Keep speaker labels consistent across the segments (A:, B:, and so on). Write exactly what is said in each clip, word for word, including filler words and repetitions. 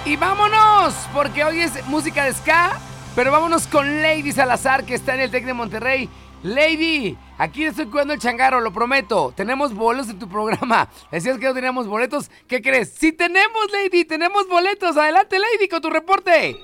A: Y vámonos, porque hoy es música de ska, pero vámonos con Lady Salazar, que está en el Tec de Monterrey. Lady, aquí le estoy cuidando el changarro, lo prometo. Tenemos boletos en tu programa. Decías que no teníamos boletos. ¿Qué crees? ¡Sí tenemos, Lady! ¡Tenemos boletos! Adelante, Lady, con tu reporte.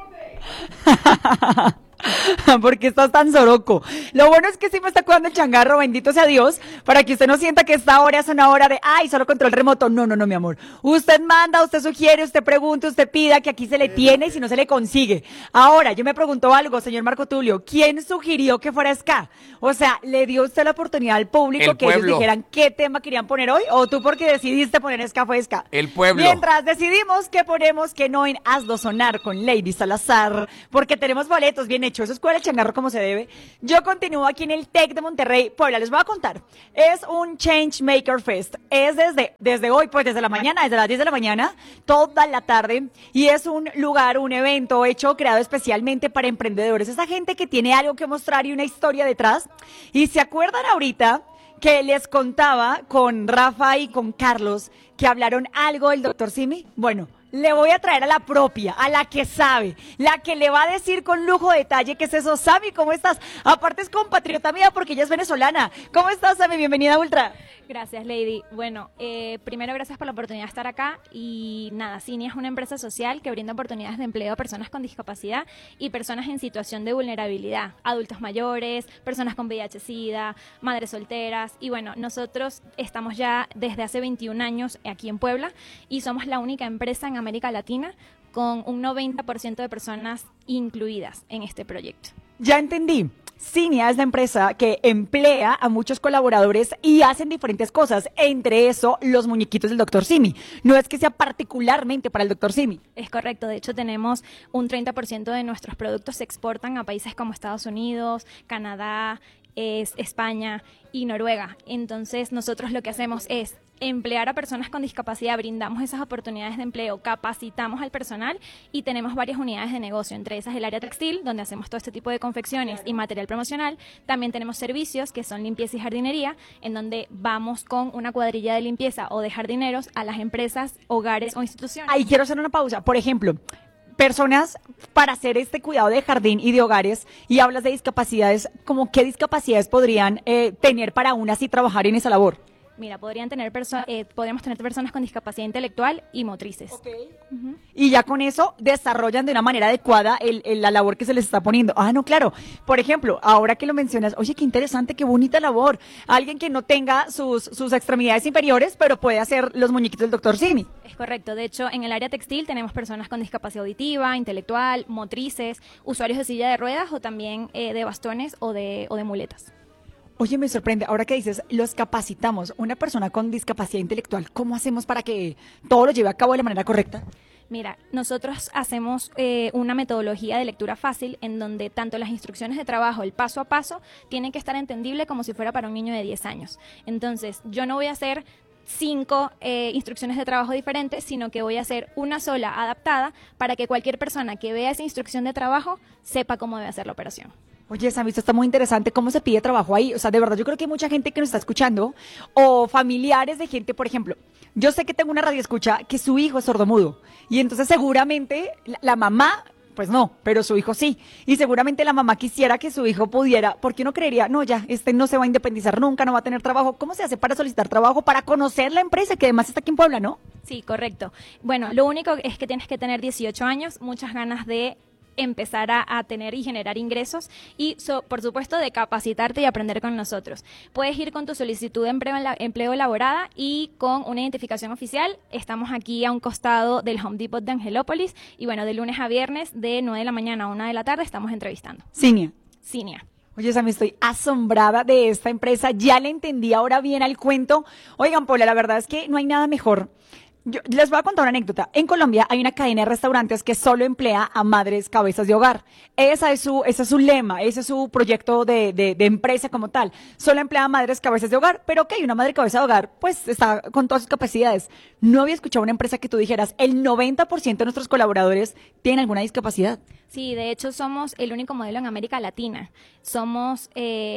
B: Porque estás tan soroco. Lo bueno es que sí me está cuidando el changarro, bendito sea Dios, para que usted no sienta que esta hora es una hora de, ay, solo control remoto. No, no, no, mi amor. Usted manda, usted sugiere, usted pregunta, usted pida, que aquí se le tiene y si no se le consigue. Ahora, yo me pregunto algo, señor Marco Tulio, ¿quién sugirió que fuera ska? O sea, ¿le dio usted la oportunidad al público
A: El
B: que
A: pueblo.
B: ellos dijeran qué tema querían poner hoy? ¿O tú porque decidiste poner ska fue ska?
A: El pueblo.
B: Mientras decidimos que ponemos que no en Hazlo Sonar con Lady Salazar, porque tenemos boletos bien hechos, eso es cuál el changarro como se debe. Yo continúo aquí en el Tec de Monterrey, Puebla. Les voy a contar. Es un Change Maker Fest. Es desde, desde hoy, pues desde la mañana, desde las diez de la mañana, toda la tarde. Y es un lugar, un evento hecho, creado especialmente para emprendedores. Esa gente que tiene algo que mostrar y una historia detrás. Y se acuerdan ahorita que les contaba con Rafa y con Carlos que hablaron algo del doctor Simi. Bueno, le voy a traer a la propia, a la que sabe, la que le va a decir con lujo de detalle qué es eso. Sami, ¿cómo estás? Aparte es compatriota mía porque ella es venezolana. ¿Cómo estás, Sami? Bienvenida a Ultra.
C: Gracias, Lady. Bueno, eh, primero gracias por la oportunidad de estar acá y nada, Cinia es una empresa social que brinda oportunidades de empleo a personas con discapacidad y personas en situación de vulnerabilidad, adultos mayores, personas con V I H-Sida, madres solteras y bueno, nosotros estamos ya desde hace veintiún años aquí en Puebla y somos la única empresa en América Latina con un noventa por ciento de personas incluidas en este proyecto.
B: Ya entendí. Cinia es la empresa que emplea a muchos colaboradores y hacen diferentes cosas, entre eso los muñequitos del doctor Simi. No es que sea particularmente para el doctor Simi.
C: Es correcto, de hecho tenemos un treinta por ciento de nuestros productos se exportan a países como Estados Unidos, Canadá, es España y Noruega. Entonces nosotros lo que hacemos es emplear a personas con discapacidad, brindamos esas oportunidades de empleo, capacitamos al personal y tenemos varias unidades de negocio, entre esas el área textil, donde hacemos todo este tipo de confecciones y material promocional. También tenemos servicios que son limpieza y jardinería, en donde vamos con una cuadrilla de limpieza o de jardineros a las empresas, hogares o instituciones.
B: Ahí quiero hacer una pausa. Por ejemplo, personas para hacer este cuidado de jardín y de hogares, y hablas de discapacidades, ¿cómo qué discapacidades podrían eh, tener para aún así trabajar en esa labor?
C: Mira, podrían tener perso- eh, podríamos tener personas con discapacidad intelectual y motrices.
B: Okay. Uh-huh. Y ya con eso desarrollan de una manera adecuada el, el, la labor que se les está poniendo. Ah, no, claro. Por ejemplo, ahora que lo mencionas, oye, qué interesante, qué bonita labor. Alguien que no tenga sus, sus extremidades inferiores, pero puede hacer los muñequitos del doctor Simi.
C: Es correcto. De hecho, en el área textil tenemos personas con discapacidad auditiva, intelectual, motrices, usuarios de silla de ruedas o también eh, de bastones o de, o de muletas.
B: Oye, me sorprende, ahora que dices, los capacitamos, una persona con discapacidad intelectual, ¿cómo hacemos para que todo lo lleve a cabo de la manera correcta?
C: Mira, nosotros hacemos eh, una metodología de lectura fácil en donde tanto las instrucciones de trabajo, el paso a paso, tienen que estar entendible como si fuera para un niño de diez años. Entonces, yo no voy a hacer cinco eh, instrucciones de trabajo diferentes, sino que voy a hacer una sola adaptada para que cualquier persona que vea esa instrucción de trabajo sepa cómo debe hacer la operación.
B: Oye, Sammy, esto está muy interesante. ¿Cómo se pide trabajo ahí? O sea, de verdad, yo creo que hay mucha gente que nos está escuchando o familiares de gente, por ejemplo, yo sé que tengo una radioescucha que su hijo es sordomudo y entonces seguramente la, la mamá, pues no, pero su hijo sí. Y seguramente la mamá quisiera que su hijo pudiera, porque uno creería, no, ya, este no se va a independizar nunca, no va a tener trabajo. ¿Cómo se hace para solicitar trabajo, para conocer la empresa que además está aquí en Puebla, no?
C: Sí, correcto. Bueno, lo único es que tienes que tener dieciocho años, muchas ganas de empezar a, a tener y generar ingresos y so, por supuesto de capacitarte y aprender con nosotros. Puedes ir con tu solicitud de empleo, empleo elaborada y con una identificación oficial. Estamos aquí a un costado del Home Depot de Angelópolis y bueno, de lunes a viernes de nueve de la mañana a una de la tarde estamos entrevistando.
B: Cinia.
C: Cinia.
B: Oye, Sammy, estoy asombrada de esta empresa, ya le entendí ahora bien al cuento. Oigan, Paula, la verdad es que no hay nada mejor. Yo les voy a contar una anécdota. En Colombia hay una cadena de restaurantes que solo emplea a madres cabezas de hogar. Esa es su, ese es su lema, ese es su proyecto de, de, de empresa como tal. Solo emplea a madres cabezas de hogar, pero ok, una madre cabeza de hogar, pues está con todas sus capacidades. No había escuchado una empresa que tú dijeras, el noventa por ciento de nuestros colaboradores tienen alguna discapacidad.
C: Sí, de hecho somos el único modelo en América Latina. Somos... Eh,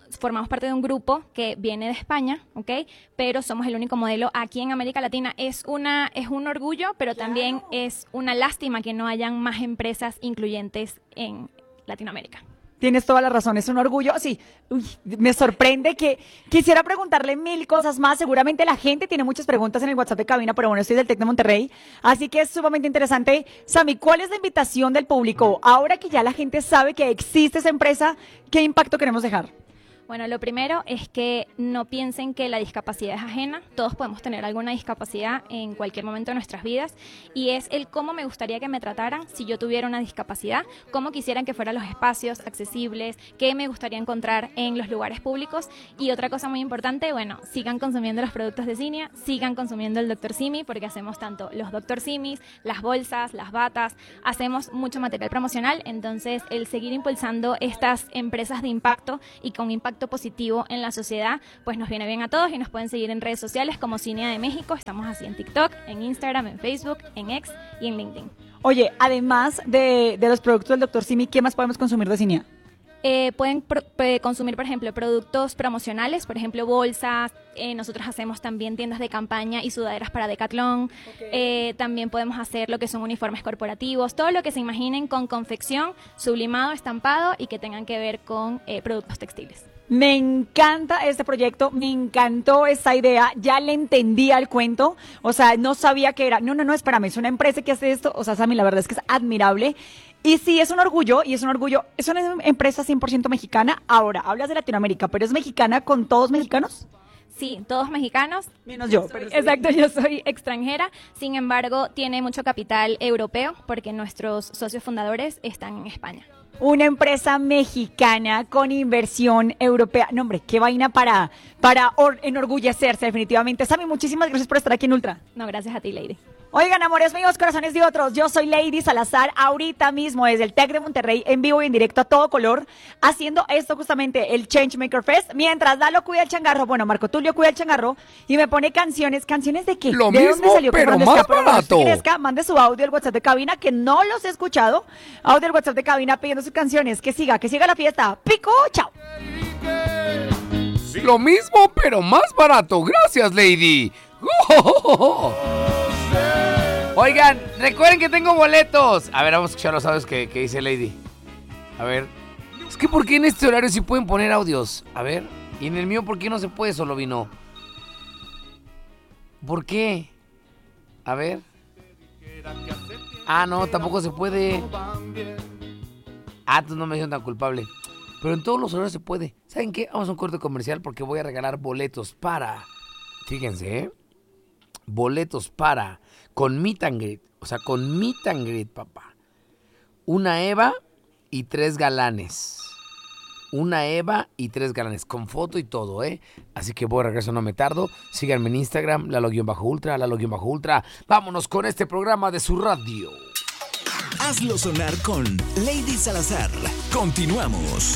C: formamos parte de un grupo que viene de España, ¿ok? Pero somos el único modelo aquí en América Latina. Es, una, es un orgullo, pero claro, también es una lástima que no hayan más empresas incluyentes en Latinoamérica.
B: Tienes toda la razón, es un orgullo. Sí, uy, me sorprende que quisiera preguntarle mil cosas más. Seguramente la gente tiene muchas preguntas en el WhatsApp de cabina, pero bueno, estoy del Tec de Monterrey, así que es sumamente interesante. Sami, ¿cuál es la invitación del público? Ahora que ya la gente sabe que existe esa empresa, ¿qué impacto queremos dejar?
C: Bueno, lo primero es que no piensen que la discapacidad es ajena. Todos podemos tener alguna discapacidad en cualquier momento de nuestras vidas y es el cómo me gustaría que me trataran si yo tuviera una discapacidad, cómo quisieran que fueran los espacios accesibles, qué me gustaría encontrar en los lugares públicos. Y otra cosa muy importante, bueno, sigan consumiendo los productos de Cinia, sigan consumiendo el doctor Simi, porque hacemos tanto los doctor Simis, las bolsas, las batas, hacemos mucho material promocional. Entonces, el seguir impulsando estas empresas de impacto y con impacto positivo en la sociedad, pues nos viene bien a todos y nos pueden seguir en redes sociales como Cinia de México. Estamos así en TikTok, en Instagram, en Facebook, en X y en LinkedIn.
B: Oye, además de, de los productos del doctor Simi, ¿qué más podemos consumir de Cinia?
C: Eh, pueden pro, eh, consumir, por ejemplo, productos promocionales, por ejemplo, bolsas. Eh, nosotros hacemos también tiendas de campaña y sudaderas para Decathlon. Okay. Eh, también podemos hacer lo que son uniformes corporativos, todo lo que se imaginen con confección, sublimado, estampado y que tengan que ver con eh, productos textiles.
B: Me encanta este proyecto, me encantó esta idea, ya le entendía el cuento, o sea, no sabía que era, no, no, no, espérame, es una empresa que hace esto, o sea, Sami, la verdad es que es admirable. Y sí, es un orgullo, y es un orgullo, es una empresa cien por ciento mexicana. Ahora, hablas de Latinoamérica, pero ¿es mexicana con todos mexicanos?
C: Sí, todos mexicanos.
B: Menos yo. Pero sí.
C: Exacto, yo soy extranjera. Sin embargo, tiene mucho capital europeo porque nuestros socios fundadores están en España.
B: Una empresa mexicana con inversión europea. No, hombre, qué vaina para, para enorgullecerse, definitivamente. Sami, muchísimas gracias por estar aquí en Ultra.
C: No, gracias a ti, Lady.
B: Oigan, amores míos, corazones de otros, yo soy Lady Salazar, ahorita mismo desde el Tec de Monterrey, en vivo y en directo a todo color, haciendo esto justamente, el Changemaker Fest, mientras Lalo cuida el changarro, bueno, Marco Tulio cuida el changarro, y me pone canciones, ¿canciones de qué?
A: Lo
B: ¿De
A: mismo,
B: dónde salió?
A: pero
B: ¿Dónde
A: más
B: está?
A: barato.
B: Pero crezca, mande su audio al WhatsApp de cabina, que no los he escuchado, audio al WhatsApp de cabina pidiendo sus canciones, que siga, que siga la fiesta, pico, chao.
A: Lo mismo, pero más barato, gracias, Lady. ¡Oh! Oigan, recuerden que tengo boletos. A ver, vamos a escuchar los audios que, que dice Lady. A ver. Es que ¿por qué en este horario sí pueden poner audios? A ver. Y en el mío, ¿por qué no se puede? Solo vino. ¿Por qué? A ver. Ah, no, tampoco se puede. Ah, entonces no me siento tan culpable. Pero en todos los horarios se puede. ¿Saben qué? Vamos a un corte comercial porque voy a regalar boletos para... Fíjense, ¿eh? Boletos para... Con meet and greet. O sea, con meet and greet, papá. Una Eva y tres galanes. Una Eva y tres galanes. Con foto y todo, ¿eh? Así que voy a regreso, no me tardo. Síganme en Instagram, Lalo-Ultra, Lalo-Ultra. Vámonos con este programa de su radio.
D: Hazlo sonar con Lady Salazar. Continuamos.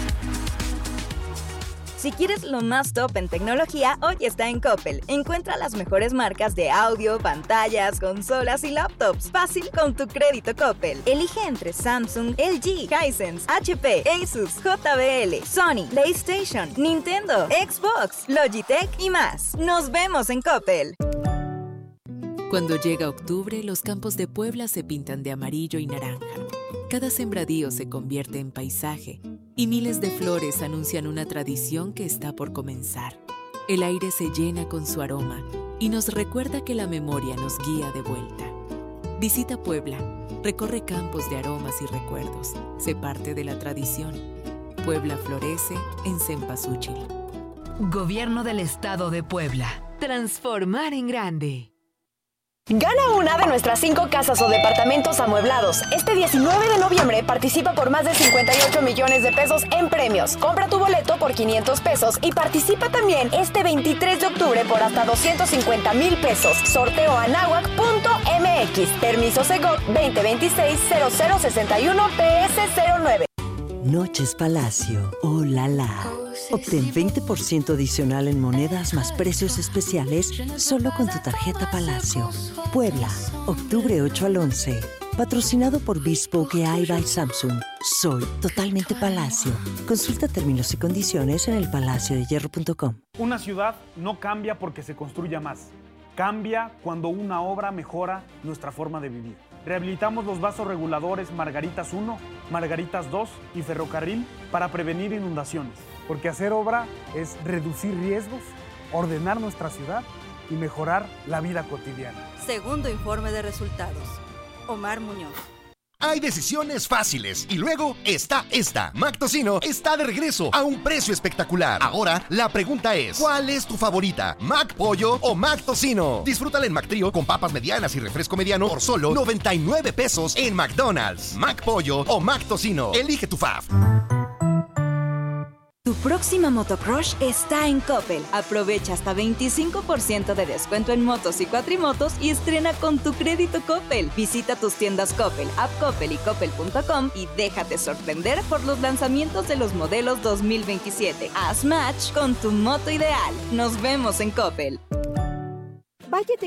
E: Si quieres lo más top en tecnología, hoy está en Coppel. Encuentra las mejores marcas de audio, pantallas, consolas y laptops. Fácil con tu crédito Coppel. Elige entre Samsung, L G, Hisense, H P, Asus, J B L, Sony, PlayStation, Nintendo, Xbox, Logitech y más. Nos vemos en Coppel.
F: Cuando llega octubre, los campos de Puebla se pintan de amarillo y naranja. Cada sembradío se convierte en paisaje y miles de flores anuncian una tradición que está por comenzar. El aire se llena con su aroma y nos recuerda que la memoria nos guía de vuelta. Visita Puebla, recorre campos de aromas y recuerdos, sé parte de la tradición. Puebla florece en Cempasúchil.
G: Gobierno del Estado de Puebla. Transformar en grande.
H: Gana una de nuestras cinco casas o departamentos amueblados. Este diecinueve de noviembre participa por más de cincuenta y ocho millones de pesos en premios. Compra tu boleto por quinientos pesos y participa también este veintitrés de octubre por hasta doscientos cincuenta mil pesos. Sorteo anáhuac punto m x. Permiso Segov veinte veintiséis cero cero sesenta y uno P S cero nueve.
I: Noches Palacio. ¡Oh, la la! Obtén veinte por ciento adicional en monedas más precios especiales solo con tu tarjeta Palacio. Puebla, octubre ocho al once. Patrocinado por Bespoke A I by Samsung. Soy totalmente Palacio. Consulta términos y condiciones en el palacio de hierro punto com.
J: Una ciudad no cambia porque se construya más. Cambia cuando una obra mejora nuestra forma de vivir. Rehabilitamos los vasos reguladores Margaritas uno, Margaritas dos y Ferrocarril para prevenir inundaciones. Porque hacer obra es reducir riesgos, ordenar nuestra ciudad y mejorar la vida cotidiana.
K: Segundo informe de resultados. Omar Muñoz.
L: Hay decisiones fáciles y luego está esta. Mac Tocino está de regreso a un precio espectacular. Ahora la pregunta es, ¿cuál es tu favorita? ¿Mac Pollo o Mac Tocino? Disfrútala en Mac Trío con papas medianas y refresco mediano por solo noventa y nueve pesos en McDonald's. Mac Pollo o Mac Tocino. Elige tu fave.
E: Tu próxima motocrush está en Coppel. Aprovecha hasta veinticinco por ciento de descuento en motos y cuatrimotos y estrena con tu crédito Coppel. Visita tus tiendas Coppel, App Coppel y Coppel punto com y déjate sorprender por los lanzamientos de los modelos dos mil veintisiete. Haz match con tu moto ideal. Nos vemos en Coppel.
M: Valle